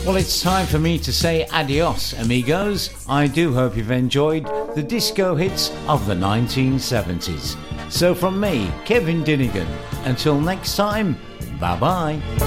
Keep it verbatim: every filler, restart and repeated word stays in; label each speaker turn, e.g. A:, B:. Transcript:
A: Well, it's time for me to say adios, amigos. I do hope you've enjoyed the disco hits of the nineteen seventies. So from me, Kevin Dinnigan, until next time, bye-bye.